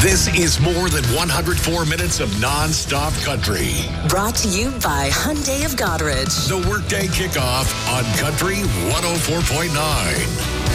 This is more than 104 minutes of non-stop country. Brought to you by Hyundai of Goderich. The Workday Kickoff on Country 104.9.